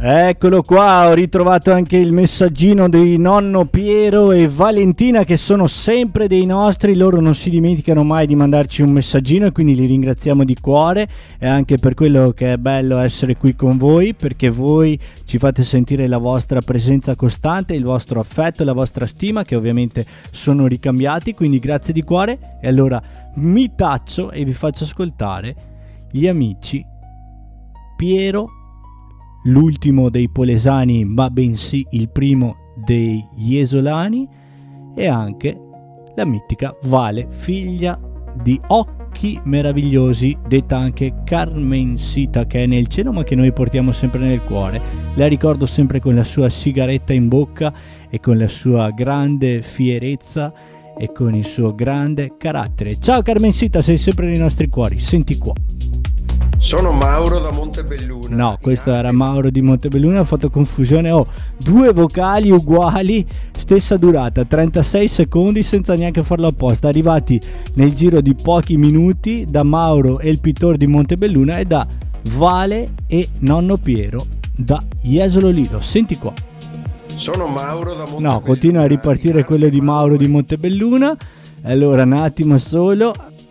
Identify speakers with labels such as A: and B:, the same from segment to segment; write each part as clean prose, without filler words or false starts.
A: Eccolo qua, ho ritrovato anche il messaggino di nonno Piero e Valentina, che sono sempre dei nostri. Loro non si dimenticano mai di mandarci un messaggino e quindi li ringraziamo di cuore. E anche per quello che è bello essere qui con voi, perché voi ci fate sentire la vostra presenza costante, il vostro affetto, la vostra stima, che ovviamente sono ricambiati, quindi grazie di cuore. E allora mi taccio e vi faccio ascoltare gli amici Piero, l'ultimo dei Polesani, ma bensì il primo degli Esolani, e anche la mitica Vale, figlia di Occhi Meravigliosi, detta anche Carmencita, che è nel cielo ma che noi portiamo sempre nel cuore. La ricordo sempre con la sua sigaretta in bocca e con la sua grande fierezza e con il suo grande carattere. Ciao Carmencita, sei sempre nei nostri cuori. Senti qua.
B: Sono Mauro da Montebelluna.
A: No, questo era Mauro di Montebelluna, ho fatto confusione. Due vocali uguali, stessa durata, 36 secondi senza neanche farlo apposta, arrivati nel giro di pochi minuti da Mauro e il pittore di Montebelluna e da Vale e nonno Piero da Jesolo Lido. Senti qua.
B: Sono Mauro da Montebelluna.
A: No, continua a ripartire quello di Mauro di Montebelluna. Allora, un attimo solo.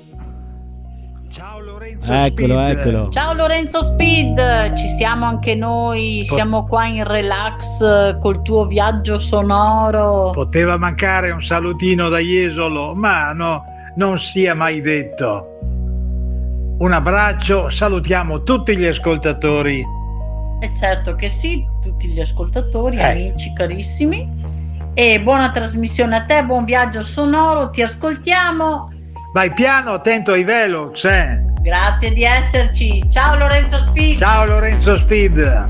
A: Eccolo.
C: Ciao Lorenzo Speed, ci siamo anche noi, siamo qua in relax col tuo viaggio sonoro.
D: Poteva mancare un salutino da Jesolo, ma no, non sia mai detto. Un abbraccio, salutiamo tutti gli ascoltatori.
C: E certo che sì, tutti gli ascoltatori, amici carissimi. E buona trasmissione a te, buon viaggio sonoro, ti ascoltiamo.
D: Vai piano, attento ai velox,
C: Grazie di esserci. Ciao Lorenzo Speed.
D: Ciao Lorenzo Speed.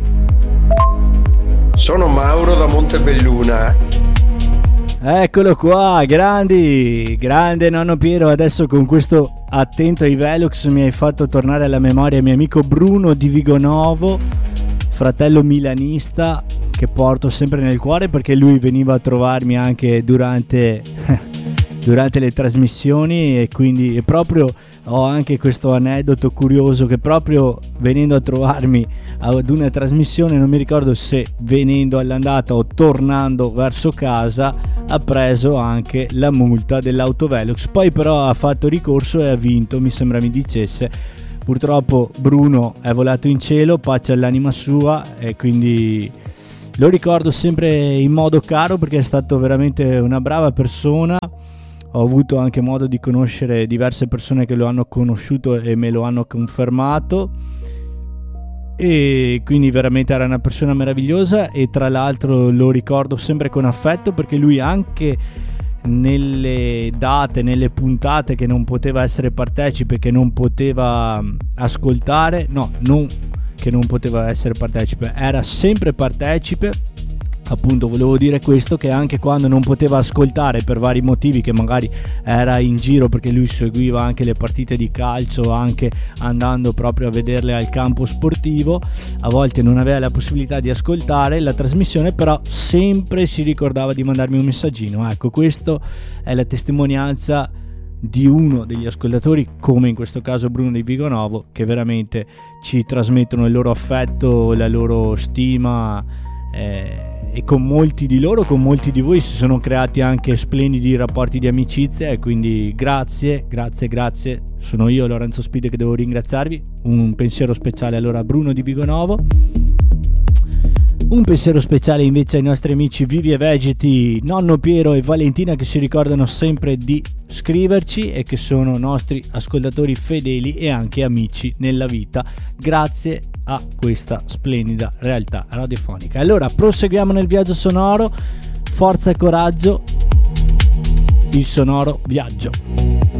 B: Sono Mauro da Montebelluna.
A: Eccolo qua, grande nonno Piero. Adesso con questo attento ai velox mi hai fatto tornare alla memoria il mio amico Bruno di Vigonovo, fratello milanista che porto sempre nel cuore, perché lui veniva a trovarmi anche durante le trasmissioni, e quindi proprio ho anche questo aneddoto curioso che proprio venendo a trovarmi ad una trasmissione, non mi ricordo se venendo all'andata o tornando verso casa, ha preso anche la multa dell'autovelox. Poi però ha fatto ricorso e ha vinto, mi sembra mi dicesse. Purtroppo Bruno è volato in cielo, pace all'anima sua, e quindi lo ricordo sempre in modo caro perché è stato veramente una brava persona. Ho avuto anche modo di conoscere diverse persone che lo hanno conosciuto e me lo hanno confermato, e quindi veramente era una persona meravigliosa. E tra l'altro lo ricordo sempre con affetto, perché lui anche nelle date, nelle puntate che non poteva essere partecipe, che non poteva ascoltare, non che non poteva essere partecipe, era sempre partecipe. Appunto volevo dire questo, che anche quando non poteva ascoltare per vari motivi, che magari era in giro, perché lui seguiva anche le partite di calcio, anche andando proprio a vederle al campo sportivo, a volte non aveva la possibilità di ascoltare la trasmissione, però sempre si ricordava di mandarmi un messaggino. Ecco, questo è la testimonianza di uno degli ascoltatori, come in questo caso Bruno di Vigonovo, che veramente ci trasmettono il loro affetto, la loro stima, e con molti di loro, con molti di voi si sono creati anche splendidi rapporti di amicizia, e quindi grazie. Sono io, Lorenzo Speed, che devo ringraziarvi. Un pensiero speciale allora a Bruno di Vigonovo, un pensiero speciale invece ai nostri amici Vivi e Vegeti, nonno Piero e Valentina, che si ricordano sempre di scriverci e che sono nostri ascoltatori fedeli e anche amici nella vita, grazie a questa splendida realtà radiofonica. Allora proseguiamo nel viaggio sonoro, forza e coraggio, il sonoro viaggio.